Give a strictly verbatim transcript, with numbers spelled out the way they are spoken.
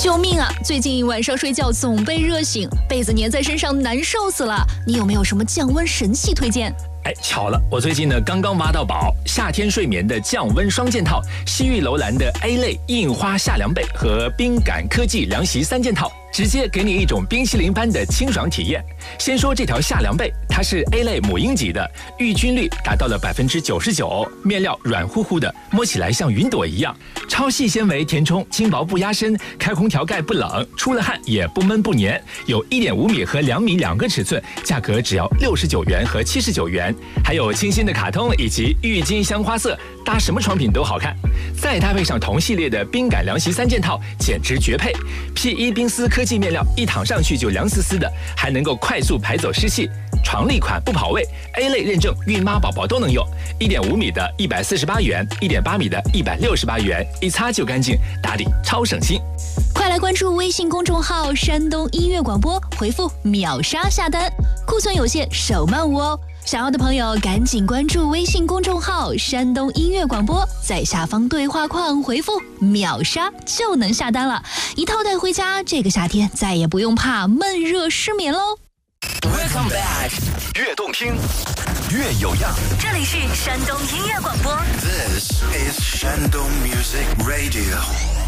救命啊！最近晚上睡觉总被热醒，被子粘在身上难受死了。你有没有什么降温神器推荐？ 哎，巧了，我最近呢刚刚挖到宝，夏天睡眠的降温双件套，西域楼兰的 A 类印花夏凉被和冰感科技凉席三件套，直接给你一种冰淇淋般的清爽体验。先说这条夏凉被，它是 A 类母婴级的，抑菌率达到了百分之九十九，面料软乎乎的，摸起来像云朵一样，超细纤维填充，轻薄不压身，开空调盖不冷，出了汗也不闷不黏，有一点五米和两米两个尺寸，价格只要六十九元和七十九元。还有清新的卡通以及郁金香花色，搭什么床品都好看。再搭配上同系列的冰感凉席三件套，简直绝配。P 一 冰丝科技面料，一躺上去就凉丝丝的，还能够快速排走湿气。床立款不跑味 ，A 类认证，孕妈宝宝都能用。一点五米的一百四十八元，一点八米的一百六十八元，一擦就干净，打理超省心。 快来关注微信公众号山东音乐广播，回复秒杀下单，库存有限，手慢无哦。想要的朋友赶紧关注微信公众号山东音乐广播，在下方对话框回复秒杀就能下单了，一套带回家，这个夏天再也不用怕闷热失眠喽。 Welcome back， 越动听越有样， 这里是山东音乐广播。 This is Shandong Music Radio。